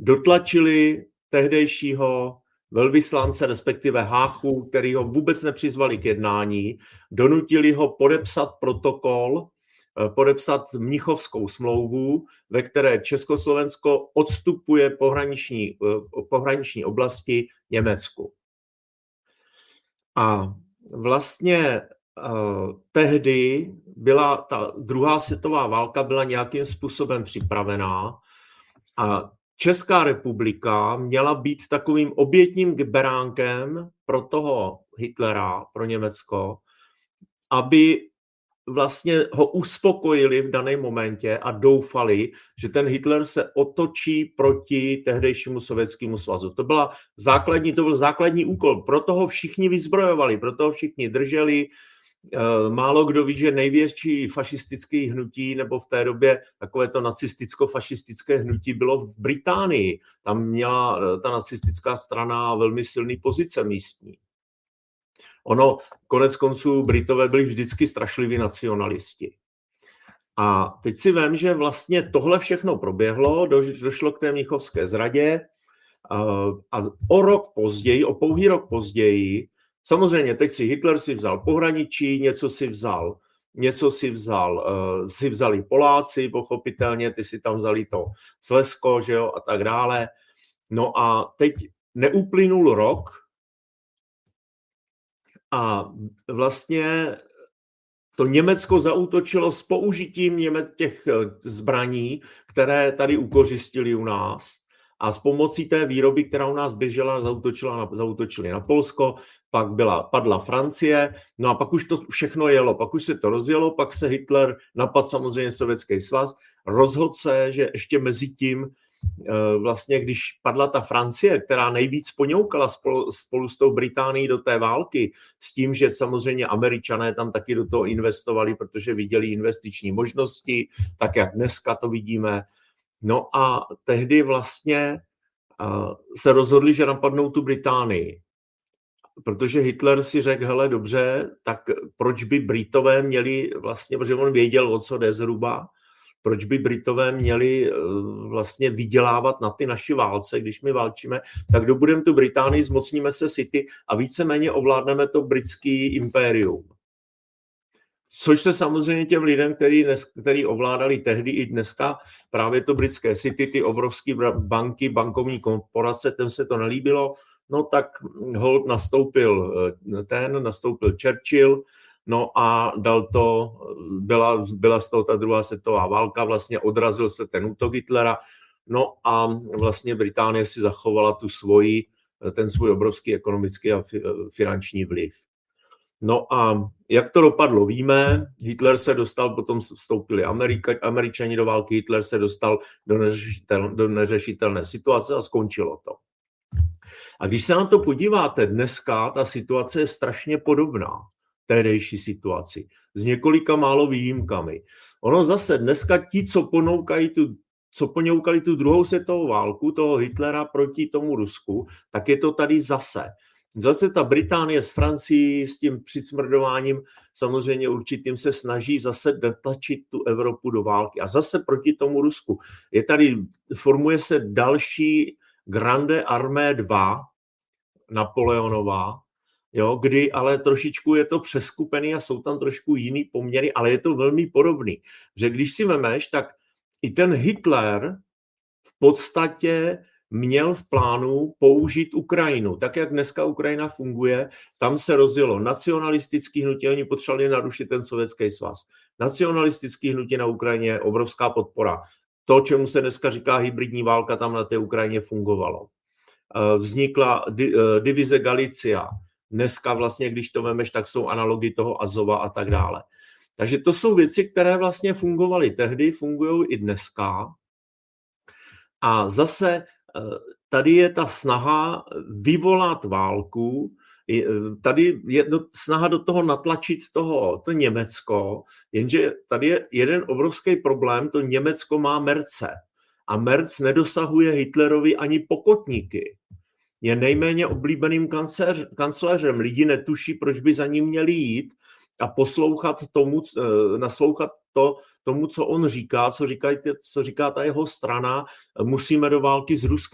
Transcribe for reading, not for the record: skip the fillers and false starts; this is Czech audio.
dotlačili tehdejšího velvyslance, respektive Háchu, který ho vůbec nepřizvali k jednání, donutili ho podepsat protokol, podepsat Mnichovskou smlouvu, ve které Československo odstupuje pohraniční oblasti Německu. A vlastně tehdy byla ta druhá světová válka byla nějakým způsobem připravená a Česká republika měla být takovým obětním beránkem pro toho Hitlera, pro Německo, aby vlastně ho uspokojili v daném momentě a doufali, že ten Hitler se otočí proti tehdejšímu Sovětskému svazu. To byl základní úkol, proto ho všichni vyzbrojovali, proto ho všichni drželi. Málo kdo ví, že největší fašistické hnutí, nebo v té době takové to nacisticko-fašistické hnutí bylo v Británii. Tam měla ta nacistická strana velmi silný pozice místní. Ono, konec konců, Britové byli vždycky strašliví nacionalisti. A teď si vem, že vlastně tohle všechno proběhlo, došlo k té mnichovské zradě a o pouhý rok později, samozřejmě teď Hitler si vzal pohraničí, něco si vzali Poláci, pochopitelně, ty si tam vzali to Slezsko, že jo, a tak dále. No a teď neuplynul rok, a vlastně to Německo zaútočilo s použitím těch zbraní, které tady ukořistili u nás. A s pomocí té výroby, která u nás běžela, zaútočili na Polsko, pak padla Francie, no a pak už to všechno jelo, pak už se to rozjelo, pak se Hitler napadl samozřejmě Sovětský svaz, rozhodl se, že ještě mezi tím vlastně, když padla ta Francie, která nejvíc poňoukala spolu s tou Británií do té války, s tím, že samozřejmě Američané tam taky do toho investovali, protože viděli investiční možnosti, tak jak dneska to vidíme. No a tehdy vlastně se rozhodli, že napadnou tu Británii. Protože Hitler si řekl, hele, dobře, tak proč by Britové měli vlastně, protože on věděl, o co jde zhruba, proč by Britové měli vlastně vydělávat na ty naši válce, když my válčíme, tak dobudeme tu Británii, zmocníme se City a víceméně ovládneme to britský impérium. Což se samozřejmě těm lidem, který ovládali tehdy i dneska právě to britské City, ty obrovské banky, bankovní korporace, těm se to nelíbilo, no tak hold nastoupil Churchill, no a byla z toho ta druhá světová válka, vlastně odrazil se ten útok Hitlera, no a vlastně Británie si zachovala ten svůj obrovský ekonomický a finanční vliv. No a jak to dopadlo, víme, Hitler se dostal, potom vstoupili Američani do války, Hitler se dostal do neřešitelné situace a skončilo to. A když se na to podíváte dneska, ta situace je strašně podobná tehdejší situaci, s několika málo výjimkami. Ono zase dneska ti, co poňoukali tu druhou světovou válku, toho Hitlera proti tomu Rusku, tak je to tady zase. Zase ta Británie s Francií s tím přicmrdováním samozřejmě určitým se snaží zase dotlačit tu Evropu do války. A zase proti tomu Rusku. Formuje se další Grande Armée 2, Napoleonová, jo, kdy ale trošičku je to přeskupený a jsou tam trošku jiný poměry, ale je to velmi podobný. Že když si vemeš, tak i ten Hitler v podstatě měl v plánu použít Ukrajinu. Tak, jak dneska Ukrajina funguje, tam se rozjelo nacionalistický hnutí, oni potřebovali narušit ten Sovětský svaz. Nacionalistický hnutí na Ukrajině je obrovská podpora. To, čemu se dneska říká hybridní válka, tam na té Ukrajině fungovalo. Vznikla divize Galicia. Dneska vlastně, když to vemeš, tak jsou analogy toho Azova a tak dále. Takže to jsou věci, které vlastně fungovaly tehdy, fungují i dneska. A zase tady je ta snaha vyvolat válku, tady je snaha do toho natlačit to Německo, jenže tady je jeden obrovský problém, to Německo má Merce a Merc nedosahuje Hitlerovi ani pokotníky. Je nejméně oblíbeným kancléřem. Lidi netuší, proč by za ním měli jít a naslouchat tomu, co on říká, co říká ta jeho strana, musíme do války s Ruskem.